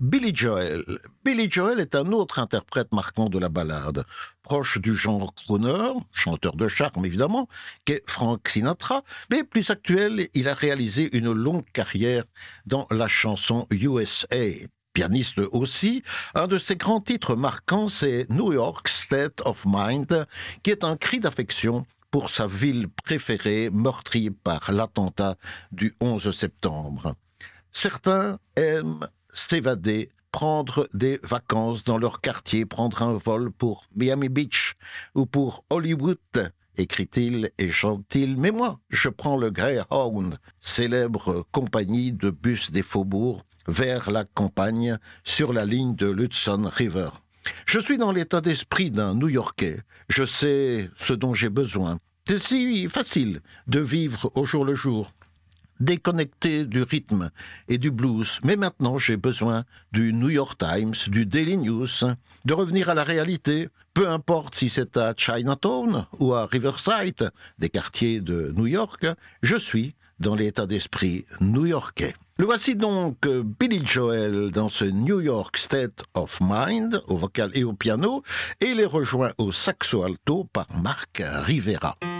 Billy Joel. Billy Joel est un autre interprète marquant de la ballade, proche du genre crooner, chanteur de charme évidemment, qu'est Frank Sinatra, mais plus actuel, il a réalisé une longue carrière dans la chanson USA. Pianiste aussi, un de ses grands titres marquants, c'est New York State of Mind, qui est un cri d'affection pour sa ville préférée, meurtrie par l'attentat du 11 septembre. Certains aiment s'évader, prendre des vacances dans leur quartier, prendre un vol pour Miami Beach ou pour Hollywood, écrit-il et chante-t-il. Mais moi, je prends le Greyhound, célèbre compagnie de bus des faubourgs, vers la campagne sur la ligne de l'Hudson River. Je suis dans l'état d'esprit d'un New-Yorkais. Je sais ce dont j'ai besoin. C'est si facile de vivre au jour le jour, déconnecté du rythme et du blues. Mais maintenant, j'ai besoin du New York Times, du Daily News, de revenir à la réalité, peu importe si c'est à Chinatown ou à Riverside, des quartiers de New York, je suis dans l'état d'esprit new-yorkais. Le voici donc Billy Joel dans ce New York State of Mind, au vocal et au piano, et il est rejoint au saxo alto par Mark Rivera.